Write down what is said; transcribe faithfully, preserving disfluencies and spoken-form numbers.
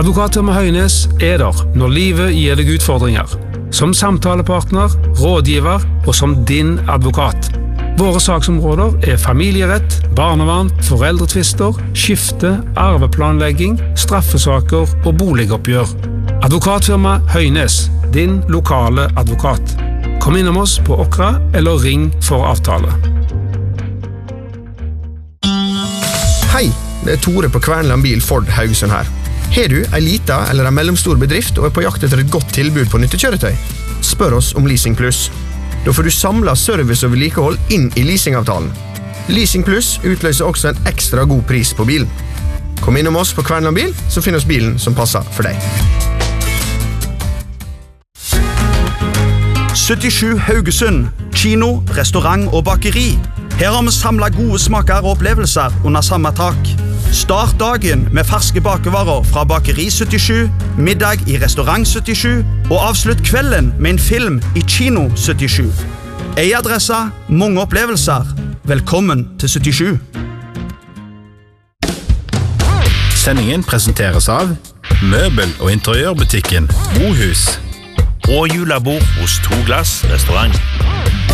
Advokatfirma Høines er der når livet gir deg utfordringer. Som samtalepartner, rådgiver og som din advokat. Våre saksområder er familierett, barnevern, foreldretvister, skifte, arveplanlegging, straffesaker og boligoppgjør. Advokatfirma Høines, din lokale advokat. Kom innom oss på Okra eller ring for avtale. Hei, det er Tore på Kvernland Bil Ford Haugesund her. Har du en liten eller en mellomstor bedrift og er på jakt etter et godt tilbud på nyttekjøretøy? Spør oss om Leasing Plus. Da får du samlet service og vedlikehold inn i leasingavtalen. Leasing Plus utløser også en ekstra god pris på bilen. Kom innom oss på Kvernland Bil, så finner oss bilen som passer for deg. syttisju Haugesund, kino, restaurant og bakeri. Her har vi samlet gode smaker og opplevelser under samme tak. Start dagen med ferske bakevarer fra Bakeri syttisju, middag i Restaurant syttisju, og avslutt kvelden med en film i Kino syttisju. En adresse, mange opplevelser. Velkommen til syttisju. Sendingen presenteres av Møbel- og interiørbutikken Bohus og julebord hos To Glass restaurant.